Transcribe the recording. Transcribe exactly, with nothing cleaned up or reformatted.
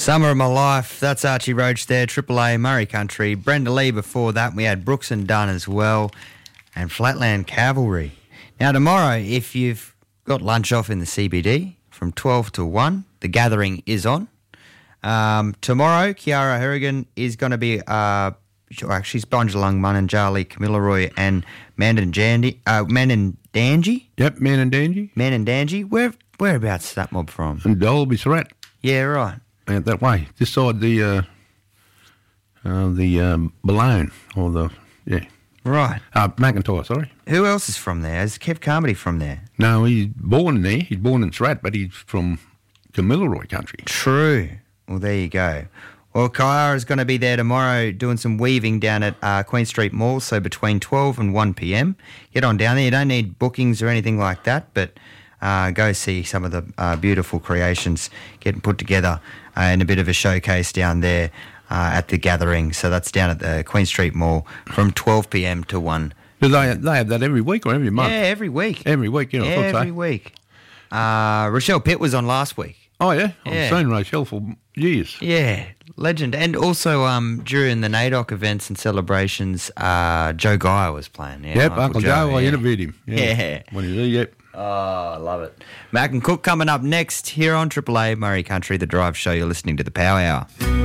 Summer of My Life, that's Archie Roach there, Triple A Murray Country. Brenda Lee before that, we had Brooks and Dunn as well, and Flatland Cavalry. Now tomorrow, if you've got lunch off in the C B D from twelve to one, the gathering is on. Um, tomorrow, Kiara Harrigan is going to be, uh, actually, Spongelung, Munanjali, Kamilaroi and Mandanjandy, uh, Mandandangi? Yep, Mandandangi. Mandandangi. Where, whereabouts is that mob from? And Dolby Surratt. Yeah, right. Out that way, this side the uh, uh, the um, Balloon, or the, yeah. Right. Uh, McIntyre, sorry. Who else is from there? Is Kev Carmody from there? No, he's born there. He's born in Surratt, but he's from Kamilaroi country. True. Well, there you go. Well, Kiara is going to be there tomorrow doing some weaving down at uh, Queen Street Mall, so between twelve and one p.m. Get on down there. You don't need bookings or anything like that, but uh, go see some of the uh, beautiful creations getting put together uh, in a bit of a showcase down there uh, at the gathering. So that's down at the Queen Street Mall from twelve p.m. to one. Do they, they have that every week or every month? Yeah, every week. Every week, you know, I thought so. Every week. Uh, Rochelle Pitt was on last week. Oh, yeah? Yeah. I've seen Rochelle for years. Yeah, legend. And also um, during the NAIDOC events and celebrations, uh, Joe Geyer was playing. Yeah, Yep, Uncle, Uncle Joe, Joe I yeah. interviewed him. Yeah. Yeah. When he was there, yep. Oh, I love it. Mac and Cook coming up next here on Triple A Murray Country, the drive show. You're listening to the Power Hour.